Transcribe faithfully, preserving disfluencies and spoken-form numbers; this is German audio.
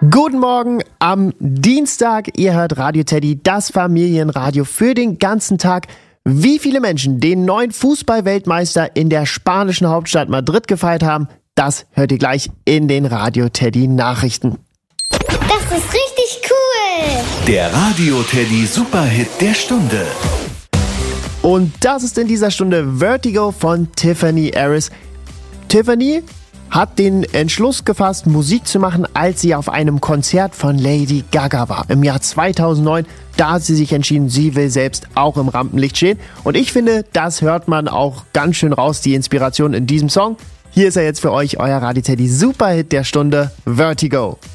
Guten Morgen am Dienstag. Ihr hört Radio Teddy, das Familienradio für den ganzen Tag. Wie viele Menschen den neuen Fußball-Weltmeister in der spanischen Hauptstadt Madrid gefeiert haben, das hört ihr gleich in den Radio Teddy Nachrichten. Das ist richtig cool. Der Radio Teddy Superhit der Stunde. Und das ist in dieser Stunde Vertigo von Tiffany Harris. Tiffany hat den Entschluss gefasst, Musik zu machen, als sie auf einem Konzert von Lady Gaga war. Im Jahr zweitausendneun, da hat sie sich entschieden, sie will selbst auch im Rampenlicht stehen. Und ich finde, das hört man auch ganz schön raus, die Inspiration in diesem Song. Hier ist er jetzt für euch, euer Radio Teddy Superhit der Stunde, Vertigo.